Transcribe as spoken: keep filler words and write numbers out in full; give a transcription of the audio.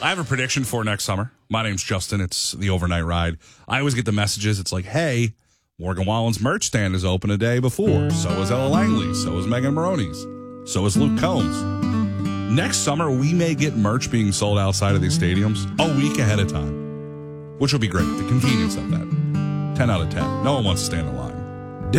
I have a prediction for next summer. My name's Justin. It's the Overnight Ride. I always get the messages. It's like, hey, Morgan Wallen's merch stand is open a day before. So is Ella Langley. So is Megan Maroney's. So is Luke Combs. Next summer, we may get merch being sold outside of these stadiums a week ahead of time, which will be great. The convenience of that. ten out of ten. No one wants to stand in line.